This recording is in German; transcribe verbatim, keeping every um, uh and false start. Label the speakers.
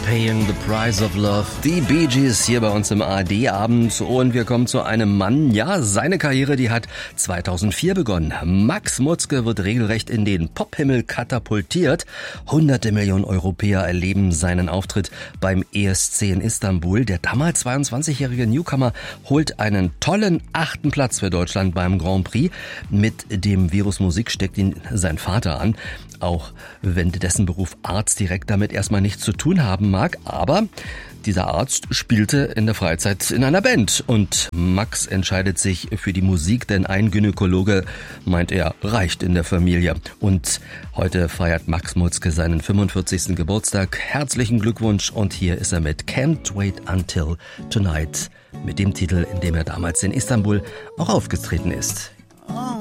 Speaker 1: Paying the Price of Love. Die Bee Gees hier bei uns im A R D-Abend und wir kommen zu einem Mann, ja, seine Karriere, die hat zweitausendvier begonnen. Max Mutzke wird regelrecht in den Pophimmel katapultiert. Hunderte Millionen Europäer erleben seinen Auftritt beim E S C in Istanbul. Der damals zweiundzwanzigjährige Newcomer holt einen tollen achten Platz für Deutschland beim Grand Prix. Mit dem Virus Musik steckt ihn sein Vater an. Auch wenn dessen Beruf Arzt direkt damit erstmal nichts zu tun haben mag, aber dieser Arzt spielte in der Freizeit in einer Band und Max entscheidet sich für die Musik, denn ein Gynäkologe, meint er, reicht in der Familie. Und heute feiert Max Mutzke seinen fünfundvierzigsten Geburtstag. Herzlichen Glückwunsch und hier ist er mit Can't Wait Until Tonight, mit dem Titel, in dem er damals in Istanbul auch aufgetreten ist.